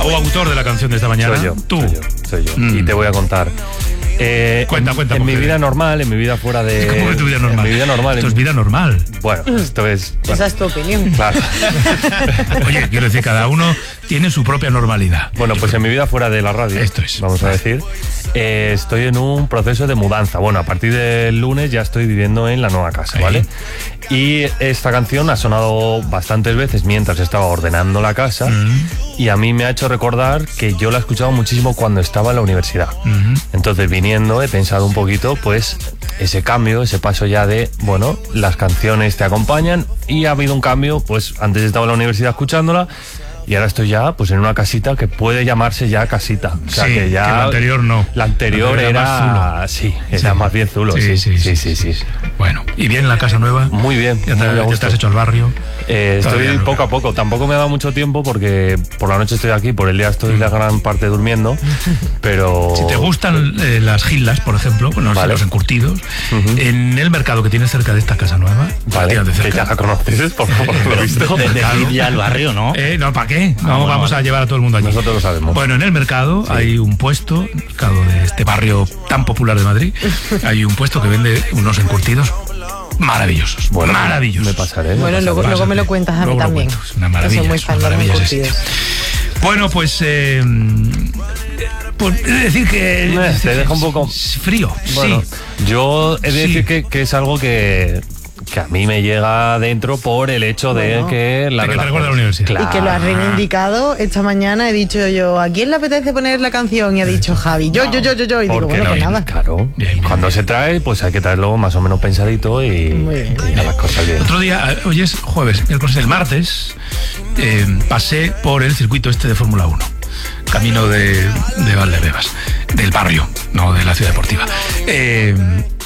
coautor de la canción de esta mañana. Soy yo. Tú. Soy yo. Y te voy a contar. Cuenta. En mi vida normal, en mi vida fuera de... ¿Cómo que tu vida normal? En mi vida normal. Esto es vida normal. Bueno, esto es... Bueno, esa es tu opinión. claro. Oye, quiero decir, cada uno tiene su propia normalidad. Bueno, pues en mi vida fuera de la radio, Esto es. vamos a decir, estoy en un proceso de mudanza. Bueno, a partir del lunes ya estoy viviendo en la nueva casa, ¿vale? Y esta canción ha sonado bastantes veces mientras estaba ordenando la casa y a mí me ha hecho recordar que yo la he escuchado muchísimo cuando estaba en la universidad. Entonces, viniendo, he pensado un poquito, pues, ese cambio, ese paso ya de, bueno, las canciones te acompañan y ha habido un cambio, pues, antes estaba en la universidad escuchándola y ahora estoy ya, pues, en una casita que puede llamarse ya casita. O sea, Sí, que ya... que la anterior no. La anterior era más zulo. Sí, era más bien zulo. Sí. Bueno, ¿y bien la casa nueva? Muy bien. ¿Ya muy a te gusto. has hecho al barrio? Estoy Todavía no, poco a poco. Tampoco me ha dado mucho tiempo porque por la noche estoy aquí, por el día estoy la gran parte durmiendo, pero... Si te gustan las gildas, por ejemplo, bueno, Vale. los encurtidos, en el mercado que tienes cerca de esta casa nueva, Vale, relativamente que cerca. ya la conoces, por lo visto. Decir ya el barrio, ¿no? No, ¿para qué? Vamos a llevar a todo el mundo allí. Nosotros lo sabemos. Bueno, en el mercado hay un puesto, el mercado de este barrio tan popular de Madrid, hay un puesto que vende unos encurtidos maravillosos. Bueno, maravillosos. me pasaré. Bueno, luego me lo cuentas a mí Luego lo también. cuento, es una maravilla. Soy muy es fan una de los maravilla ese encurtidos. sitio. Bueno, pues he de decir que Te deja un poco... frío. Bueno, sí. yo he de Sí. decir que es algo que a mí me llega dentro por el hecho de que la De que te relación- recuerda a la universidad. Claro. Y que lo has reivindicado esta mañana. He dicho yo, ¿a quién le apetece poner la canción? Y ha dicho Javi, yo. Y digo, ¿Por qué bueno, no? pues nada. Claro. Bien. Cuando se trae, pues hay que traerlo más o menos pensadito y Muy bien. a las cosas bien. Otro día, hoy es jueves, miércoles, el martes, pasé por el circuito este de Fórmula 1, camino de Valdebebas, del barrio, no de la ciudad deportiva.